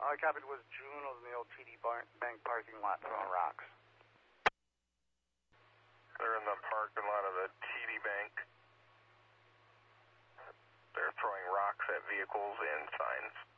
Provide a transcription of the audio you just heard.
I copied was June was in the old TD Bank parking lot throwing rocks. They're in the parking lot of the TD Bank. They're throwing rocks at vehicles and signs.